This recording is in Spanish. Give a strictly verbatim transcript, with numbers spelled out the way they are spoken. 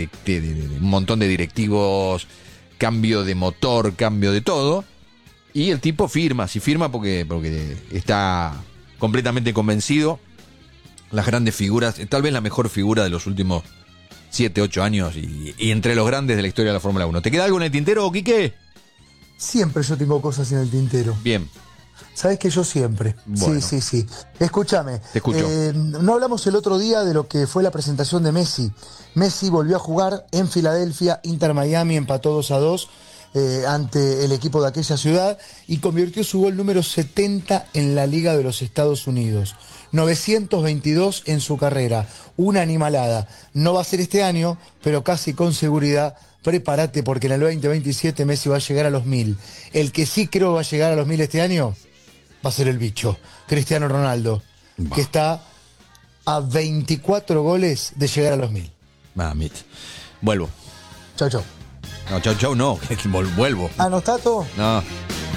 de, de, de, de un montón de directivos, cambio de motor, cambio de todo. Y el tipo firma, sí firma porque, porque está completamente convencido. Las grandes figuras, tal vez la mejor figura de los últimos siete, ocho años y, y entre los grandes de la historia de la Fórmula uno. ¿Te queda algo en el tintero, Quique? Siempre yo tengo cosas en el tintero. Bien. Sabes que yo siempre. Bueno. Sí, sí, sí. Escúchame. Te escucho. Eh, no hablamos el otro día de lo que fue la presentación de Messi. Messi volvió a jugar en Filadelfia, Inter Miami empató dos a dos eh, ante el equipo de aquella ciudad y convirtió su gol número setenta en la Liga de los Estados Unidos. novecientos veintidós en su carrera. Una animalada. No va a ser este año, pero casi con seguridad. Prepárate porque en el veinte veintisiete Messi va a llegar a los mil. El que sí creo va a llegar a los mil este año va a ser el bicho, Cristiano Ronaldo, bah. que está a veinticuatro goles de llegar a los mil. Mamita. Vuelvo. Chau, chau. No, chau, chau, no. Vuelvo. ¿Ah, no está todo? No.